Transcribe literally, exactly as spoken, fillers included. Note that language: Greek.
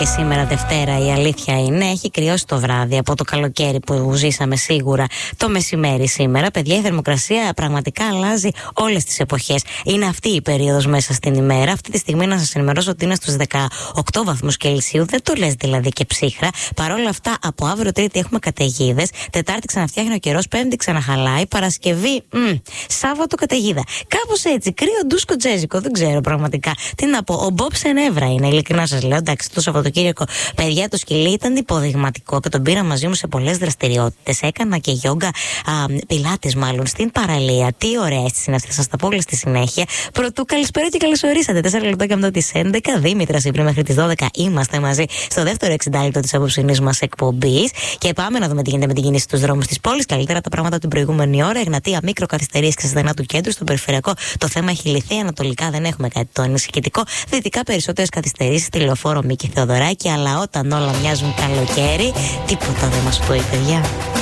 και σήμερα Δευτέρα, η αλήθεια είναι. Έχει κρυώσει το βράδυ από το καλοκαίρι που ζήσαμε σίγουρα το μεσημέρι σήμερα. Παιδιά, η θερμοκρασία πραγματικά αλλάζει όλες τις εποχές. Είναι αυτή η περίοδος μέσα στην ημέρα. Αυτή τη στιγμή να σας ενημερώσω ότι είναι στους δεκαοκτώ βαθμούς Κελσίου. Δεν το λες δηλαδή και ψύχρα. Παρ' όλα αυτά, από αύριο Τρίτη έχουμε καταιγίδες. Τετάρτη ξαναφτιάχνει ο καιρός. Πέμπτη ξαναχαλάει. Παρασκευή, μ, Σάββατο καταιγίδα. Κάπως έτσι. Κρύο ντούσκο τζέζικο. Δεν ξέρω πραγματικά τι να πω. Ο Μπομπ σε νεύρα είναι. Ειλικρινά σας λέω. Εντάξει, το Σαββατοκύριακο, παιδιά, το σκυλί ήταν υποδειγματικό και τον πήρα μαζί μου σε πολλές δραστηριότητες. Έκανα και γιόγκα, πιλάτες μάλλον, στην παραλία. Τι ωραία αίσθηση είναι αυτή. Θα σας τα πω όλα στη συνέχεια. Πρωτού, καλησπέρα και καλώς ορίσατε. τέσσερα λεπτά και μετά τις έντεκα. Δήμητρα Σύπρη μέχρι τις δώδεκα. Είμαστε μαζί στο δεύτερο εξήντα λεπτό της απόψινής μας εκπομπής. Και πάμε να δούμε τι γίνεται με την κίνηση στους δρόμους της πόλης. Καλύτερα τα πράγματα την προηγούμενη ώρα. Εγνατία, μικροκαθυστερίες και στενά του κέντρου. Στο περιφερειακό το θέμα έχει λυθεί. Ανατολικά δεν έχουμε κάτι το ανησυχητικό. Δυτικά περισσότερες καθυστερήσεις στη Λεωφόρο Μίκη Θεοδωράκη. Αλλά όταν όλα μοιάζουν καλοκαίρι, τίποτα δεν μας πτωεί, παιδιά.